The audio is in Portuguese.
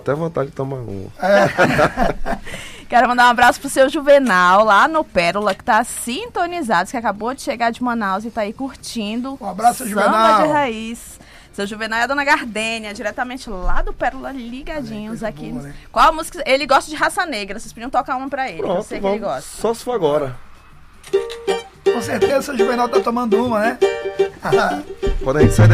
até vontade de tomar uma. Quero mandar um abraço pro seu Juvenal, lá no Pérola, que tá sintonizado, que acabou de chegar de Manaus e tá aí curtindo. Um abraço, Samba Juvenal. de raiz. Seu Juvenal e a Dona Gardênia, diretamente lá do Pérola, ligadinhos aqui. boa, né? Qual a música? Ele gosta de Raça Negra, vocês podiam tocar uma pra ele, Pronto, eu sei que ele gosta. só se for agora. Com certeza o seu Juvenal tá tomando uma, né? Quando a gente sai